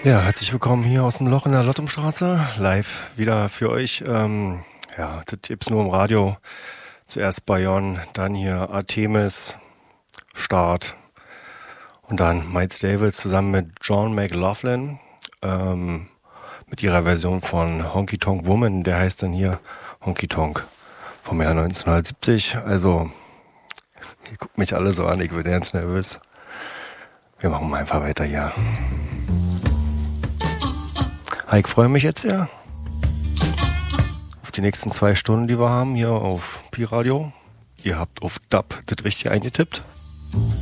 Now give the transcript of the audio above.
Ja, herzlich willkommen hier aus dem Loch in der Lottumstraße, live wieder für euch. Das gibt's nur im Radio. Zuerst Bayonne, dann hier Artemis, Start und dann Miles Davis zusammen mit John McLaughlin mit ihrer Version von Honky Tonk Woman, der heißt dann hier Honky Tonk vom Jahr 1970. Also, ihr guckt mich alle so an, ich bin ganz nervös. Wir machen mal einfach weiter hier. Ich freue mich jetzt sehr auf die nächsten 2 Stunden, die wir haben hier auf Pi Radio. Ihr habt auf DAB das richtig eingetippt.